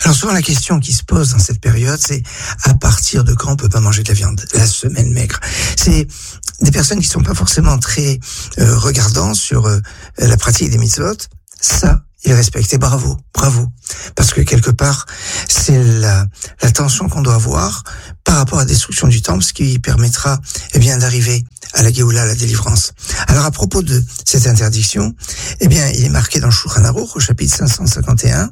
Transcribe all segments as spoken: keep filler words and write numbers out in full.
Alors souvent la question qui se pose dans cette période, c'est à partir de quand on peut pas manger de la viande? La semaine maigre. C'est des personnes qui sont pas forcément très euh, regardants sur euh, la pratique des mitzvot. Ça, ils respectent. Et bravo, bravo. Parce que quelque part, c'est la, la tension qu'on doit avoir par rapport à la destruction du temple, ce qui permettra, eh bien, d'arriver à la Géoula, à la délivrance. Alors, à propos de cette interdiction, eh bien, il est marqué dans le Shulchan Aruch, au chapitre cinq cent cinquante et un,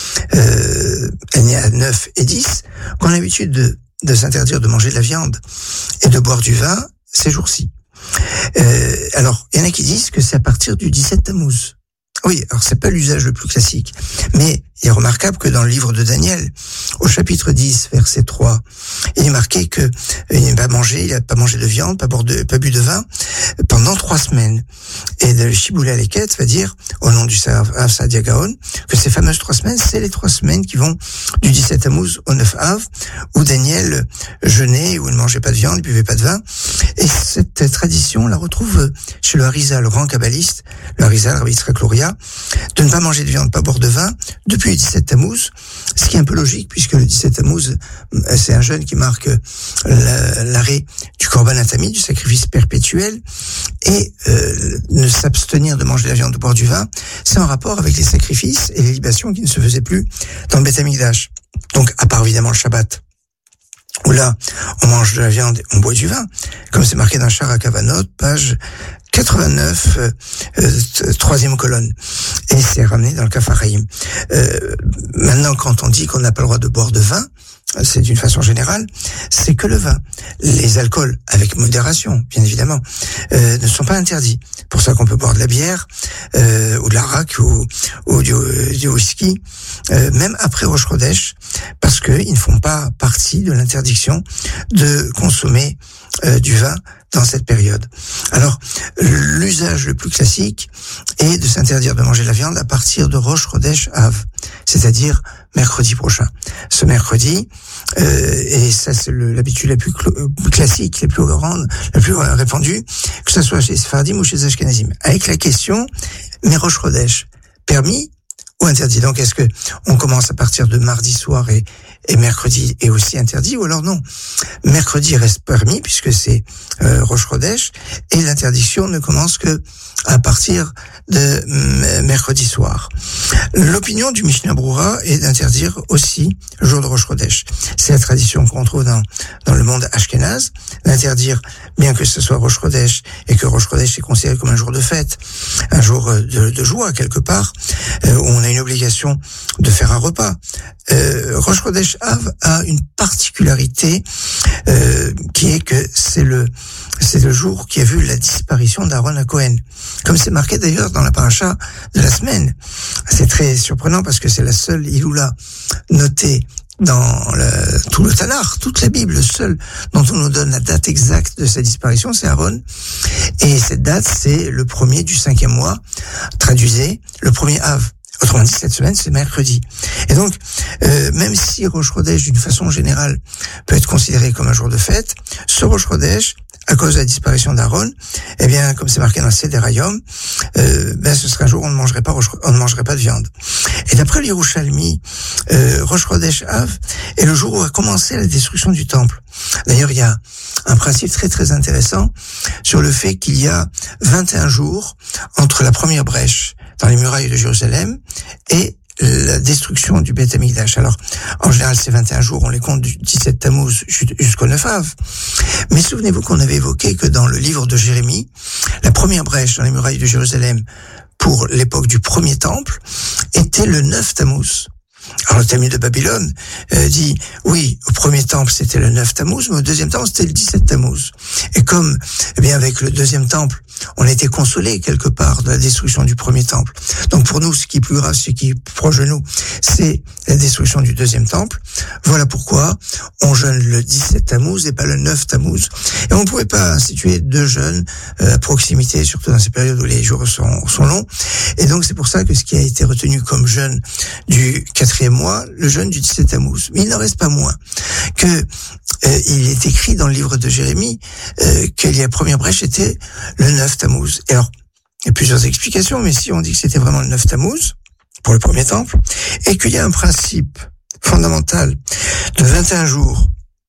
euh, alinéas neuf et dix, qu'on a l'habitude de, de s'interdire de manger de la viande et de boire du vin ces jours-ci. Euh, alors, il y en a qui disent que c'est à partir du dix-sept Tammuz. Oui, alors c'est pas l'usage le plus classique, mais il est remarquable que dans le livre de Daniel, au chapitre dix, verset trois, il est marqué que il n'a pas mangé, il n'a pas mangé de viande, pas, de, pas bu de vin pendant trois semaines. Et le Shiboulé Aleket va dire, au nom du Av Saadia Gaon, que ces fameuses trois semaines, c'est les trois semaines qui vont du dix-sept Tammuz au neuf Av, où Daniel jeûnait, où il ne mangeait pas de viande, il ne buvait pas de vin. Et cette tradition, on la retrouve chez le Harizal, le grand kabbaliste, le Harizal, Rabbi Yitzhak Luria, de ne pas manger de viande, pas boire de vin, depuis le dix-sept Tammuz, ce qui est un peu logique, puisque le dix-sept Tammuz, c'est un jeûne qui marque l'arrêt du Korban Atami, du sacrifice perpétuel, et euh, ne s'abstenir de manger de la viande, de boire du vin, c'est en rapport avec les sacrifices et les libations qui ne se faisaient plus dans le Beth Amikdash. Donc, à part évidemment le Shabbat, où là, on mange de la viande, on boit du vin, comme c'est marqué dans Shar HaKavanot, page quatre-vingt-neuf, euh, euh, troisième colonne. Et c'est ramené dans le Kafaraïm. Euh, maintenant, quand on dit qu'on n'a pas le droit de boire de vin, c'est d'une façon générale, c'est que le vin. Les alcools, avec modération, bien évidemment, euh, ne sont pas interdits. Pour ça qu'on peut boire de la bière, euh, ou de l'arak, ou, ou du, du whisky, euh, même après Rosh Chodesh, parce qu'ils ne font pas partie de l'interdiction de consommer euh, du vin dans cette période. Alors, l'usage le plus classique est de s'interdire de manger la viande à partir de Rosh Chodesh Av, c'est-à-dire mercredi prochain. Ce mercredi, euh, et ça c'est le, l'habitude la plus cl- classique, la plus grande, la plus répandue, que ce soit chez les Sephardim ou chez les Ashkenazim, avec la question, mais Rosh Chodesh, permis ou interdit? Donc est-ce que on commence à partir de mardi soir et, et mercredi est aussi interdit, ou alors non? Mercredi reste permis puisque c'est euh, Rosh Chodesh, et l'interdiction ne commence que à partir de euh, mercredi soir. L'opinion du Mishnah Brura est d'interdire aussi le jour de Rosh Chodesh. C'est la tradition qu'on trouve dans dans le monde ashkénaze, d'interdire, bien que ce soit Rosh Chodesh et que Rosh Chodesh est considéré comme un jour de fête, un jour de, de joie quelque part, euh, où on a une obligation de faire un repas. Euh, Rosh Chodesh Av a une particularité euh, qui est que c'est le c'est le jour qui a vu la disparition d'Aaron à Cohen, comme c'est marqué d'ailleurs dans la paracha de la semaine. C'est très surprenant parce que c'est la seule Iloula notée dans le, tout le Tanakh, toute la Bible. Le seul dont on nous donne la date exacte de sa disparition, c'est Aaron. Et cette date, c'est le premier du cinquième mois, traduisé le premier Av. Autrement dit, cette semaine, c'est mercredi. Et donc, euh, même si Rosh Chodesh, d'une façon générale, peut être considéré comme un jour de fête, ce Rosh Chodesh, à cause de la disparition d'Aaron, eh bien, comme c'est marqué dans le Seder Hayom, euh, ben, ce serait un jour où on ne mangerait pas, on ne mangerait pas de viande. Et d'après l'Yerushalmi, euh, Rosh Chodesh Av est le jour où a commencé la destruction du temple. D'ailleurs, il y a un principe très très intéressant sur le fait qu'il y a vingt et un jours entre la première brèche dans les murailles de Jérusalem et la destruction du Beth Amikdash. Alors, en général, ces vingt et un jours, on les compte du dix-sept Tammuz jusqu'au neuf Av. Mais souvenez-vous qu'on avait évoqué que dans le livre de Jérémie, la première brèche dans les murailles de Jérusalem pour l'époque du premier temple était le neuf Tammuz. Alors le Talmud de Babylone euh, dit, oui, au premier temple c'était le neuf Tammuz, mais au deuxième temple c'était le dix-sept Tammuz. Et comme, eh bien, avec le deuxième temple, on a été consolé quelque part de la destruction du premier temple. Donc pour nous, ce qui est plus grave, ce qui est proche de nous, c'est la destruction du deuxième temple. Voilà pourquoi on jeûne le dix-sept Tammuz et pas le neuf Tammuz. Et on ne pouvait pas instituer deux jeûnes euh, à proximité, surtout dans ces périodes où les jours sont, sont longs. Et donc c'est pour ça que ce qui a été retenu comme jeûne du quatrième mois, le jeûne du dix-sept Tammuz. Mais il n'en reste pas moins que euh, il est écrit dans le livre de Jérémie euh, que la première brèche était le neuf Tammuz. Et alors, il y a plusieurs explications, mais si on dit que c'était vraiment le neuf Tammuz pour le premier temple, et qu'il y a un principe fondamentale de vingt et un jours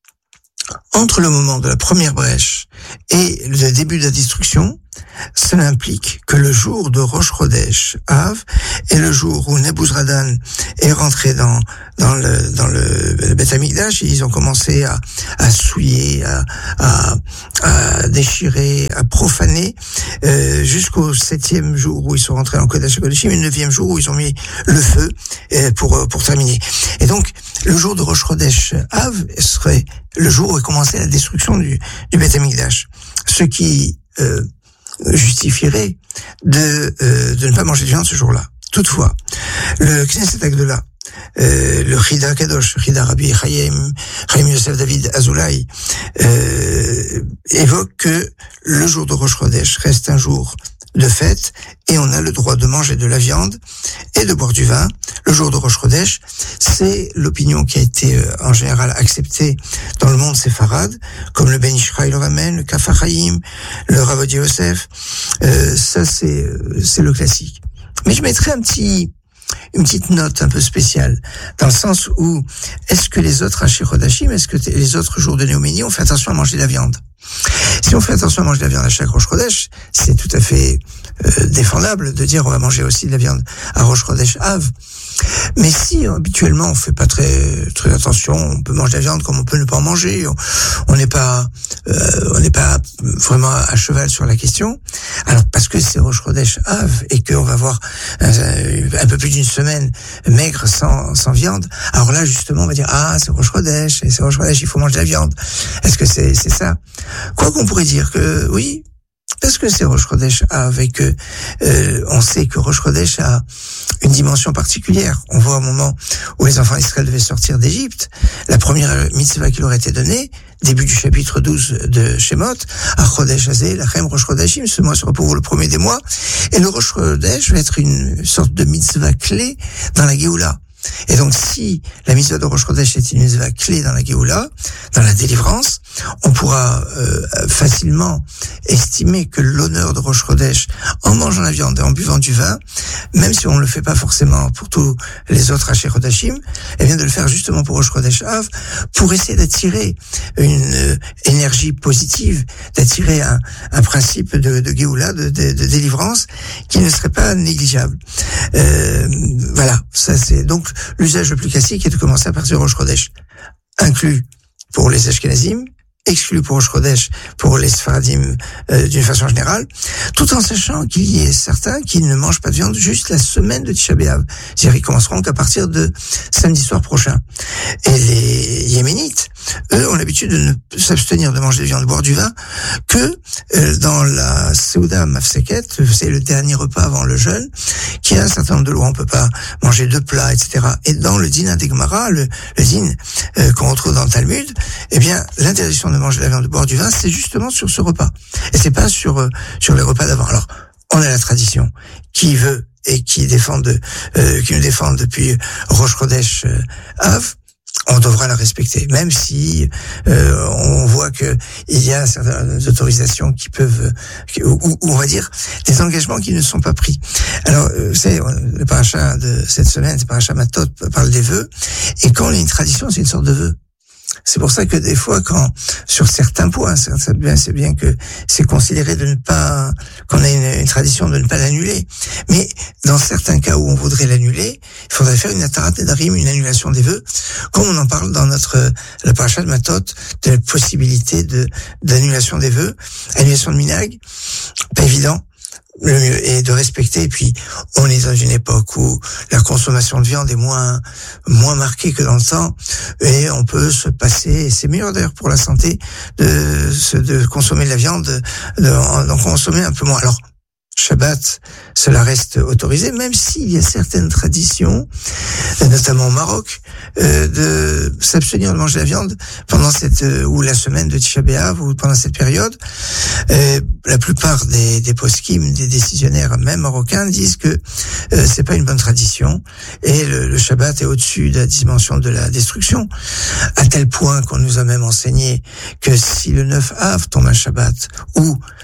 entre le moment de la première brèche et le début de la destruction, cela implique que le jour de Rosh Chodesh Av est le jour où Nebuzaradan est rentré dans dans le dans le, le Beth Amikdash, et ils ont commencé à à souiller, à à, à déchirer, à profaner euh, jusqu'au septième jour où ils sont rentrés en Kodesh HaKodashim, et le neuvième jour où ils ont mis le feu euh, pour pour terminer. Et donc le jour de Rosh Chodesh Av serait le jour où est commencé la destruction du du Beth Amikdash, ce qui euh, justifierait de euh, de ne pas manger de viande ce jour-là. Toutefois, le Knesset Agdola, euh, le Chida Kadosh, Chida Rabbi Chaim, Chaim Yosef David Azoulay, euh, évoque que le jour de Rosh Chodesh reste un jour de fête, et on a le droit de manger de la viande et de boire du vin le jour de Rosh Chodesh. C'est l'opinion qui a été euh, en général acceptée dans le monde séfarade, comme le Ben Ishraï le ramène, le Kaf HaChaim, le Rav Odia Yosef. Euh, ça c'est euh, c'est le classique. Mais je mettrai un petit une petite note un peu spéciale, dans le sens où, est-ce que les autres Hashir Chodashim, est-ce que les autres jours de Néoménie, on fait attention à manger de la viande? Si on fait attention à manger de la viande à chaque Rosh Chodesh, c'est tout à fait euh, défendable de dire on va manger aussi de la viande à Rosh Chodesh Av. Mais si habituellement on fait pas très très attention, on peut manger de la viande comme on peut ne pas en manger, on n'est pas euh, on n'est pas vraiment à cheval sur la question. Alors parce que c'est Rosh Chodesh Av et qu'on va avoir un, un peu plus d'une semaine maigre sans sans viande, alors là justement on va dire ah c'est Rosh Chodesh et c'est Rosh Chodesh, il faut manger de la viande. Est-ce que c'est c'est ça? Quoi qu'on pourrait dire que oui, parce que c'est Rosh Chodesh avec euh, on sait que Rosh Chodesh a une dimension particulière. On voit au moment où les enfants d'Israël devaient sortir d'Égypte, la première mitzvah qui leur a été donnée, début du chapitre douze de Shemot, à Chodesh Hazeh, Lachem Rosh Chodashim, ce mois sera pour vous le premier des mois, et le Rosh Chodesh va être une sorte de mitzvah clé dans la Géoula. Et donc, si la mitzvah de Rosh Chodesh est une mitzvah clé dans la Géoula, dans la délivrance, on pourra euh, facilement estimer que l'honneur de Rosh Chodesh, en mangeant la viande et en buvant du vin, même si on ne le fait pas forcément pour tous les autres Hashir Chodashim, eh bien de le faire justement pour Rosh Chodesh Av, pour essayer d'attirer une euh, énergie positive, d'attirer un, un principe de, de Géoula, de, de, de délivrance, qui ne serait pas négligeable. Euh, voilà, ça c'est donc l'usage le plus classique est de commencer à partir de Rosh Chodesh, inclus pour les Ashkenazim, exclu pour Rosh Chodesh, pour les Sfaradim euh, d'une façon générale, tout en sachant qu'il y ait certains qui ne mangent pas de viande juste la semaine de Tisha B'Av. C'est-à-dire qu'ils commenceront qu'à partir de samedi soir prochain. Et les Yéménites, eux, ont l'habitude de ne s'abstenir de manger de viande, de boire du vin, que euh, dans la Seuda Mafseket, c'est le dernier repas avant le jeûne, qui a un certain nombre de lois. On peut pas manger deux plats, et cetera. Et dans le din d'Egmara, le, le din euh, qu'on retrouve dans le Talmud, eh bien, l'interdiction de manger de la viande, de boire du vin, c'est justement sur ce repas. Et c'est pas sur euh, sur les repas d'avant. Alors, on a la tradition qui veut et qui défend de, euh, qui nous défend depuis Rosh Chodesh euh, Av. On devra la respecter, même si euh, on voit que il y a certaines autorisations qui peuvent, ou, ou on va dire des engagements qui ne sont pas pris. Alors, euh, c'est le paracha de cette semaine, c'est paracha Matot, parle des vœux, et quand il y a une tradition, c'est une sorte de vœu. C'est pour ça que des fois, quand sur certains points, c'est bien, c'est bien que c'est considéré de ne pas, qu'on a une, une tradition de ne pas l'annuler. Mais dans certains cas où on voudrait l'annuler, il faudrait faire une atarat nedarim, une annulation des vœux, comme on en parle dans notre la paracha de Matot, de la possibilité de d'annulation des vœux, annulation de minag, pas évident. Le mieux est de respecter, et puis on est dans une époque où la consommation de viande est moins moins marquée que dans le temps, et on peut se passer, et c'est meilleur d'ailleurs pour la santé de de consommer de la viande, d'en consommer un peu moins. Alors Shabbat, cela reste autorisé, même s'il y a certaines traditions, notamment au Maroc, euh, de s'abstenir de manger la viande pendant cette euh, ou la semaine de Tisha B'Av ou pendant cette période. Euh, la plupart des des poskim, des décisionnaires, même marocains, disent que euh, c'est pas une bonne tradition, et le, le Shabbat est au-dessus de la dimension de la destruction, à tel point qu'on nous a même enseigné que si le neuf Av tombe un Shabbat ou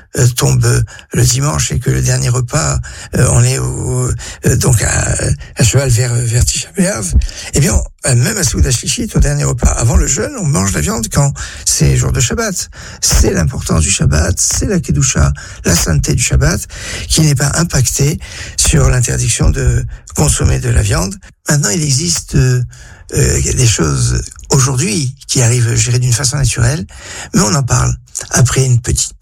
euh, tombe euh, le dimanche et que le dernier repas, euh, on est au, euh, donc à, à cheval vers, vers Tisha B'Av, eh bien, même à Souda Shlichit, au dernier repas, avant le jeûne, on mange la viande quand c'est jour de Shabbat. C'est l'importance du Shabbat, c'est la Kedusha, la sainteté du Shabbat, qui n'est pas impactée sur l'interdiction de consommer de la viande. Maintenant, il existe euh, euh, des choses aujourd'hui qui arrivent, je dirais, d'une façon naturelle, mais on en parle après une petite